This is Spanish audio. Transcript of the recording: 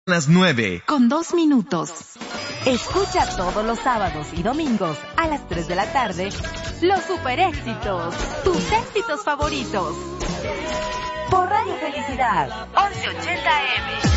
Las 9. Con 2 minutos. Escucha todos los sábados y domingos a las 3 de la tarde los super éxitos, tus éxitos favoritos. Por Radio Felicidad, 1180 AM.